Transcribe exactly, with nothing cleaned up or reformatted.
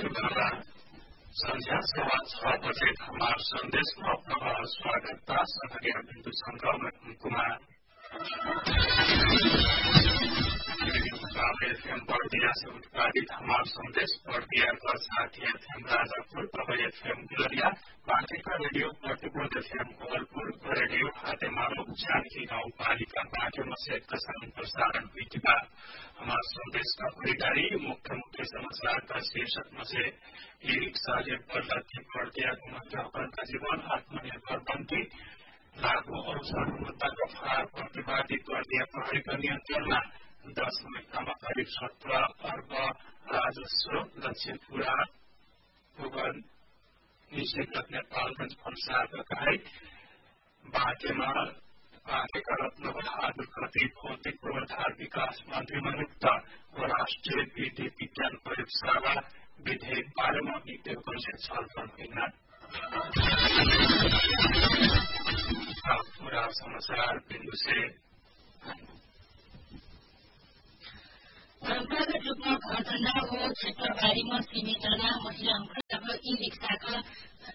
शुभकामना। संध्या सवा छ बजे हमार संदेशमा आपका स्वागत बा। सहरिया बिंदु संगम कुमार एफएम बर्दिया से उत्पादित हमार संदेश बर्दिया का साथी एफएम राजापुर तब एफएम गुलरिया बाटेका रेडियो प्रतिबोध एफएम गोलपुर रेडियो हातेमालो जानकी गाउँपालिका बाटेमा से प्रसारण प्रसारण हुई बा। हमार संदेश का खरीदारी मुख्य मुख्य समाचार का शीर्षक में से ई रिक्शा ले बदलती बर्दिया गुणवत्ता का जीवन आत्मनिर्भर बनती लागू अवसर मुद्दा का फरार प्रतिवादी बर्दिया पहाड़ी का नियंत्रण दस महीनामा करिब सत्रह अर्ब राजस्व लक्ष्य पूरा भूगोल निषेधक नेपालगंज भन्सारका कहाई बाटेमा बाटेका रत्न बहादुर खत्री भौतिक पूर्वाधार विकास मन्त्री नियुक्त व राष्ट्रिय विधि विज्ञान प्रयोगशाला विधेयक बारेमा विधेयक परिषद छलफल हुन। पूरा समाचार बिन्दु से परम्परागत रूपमा घर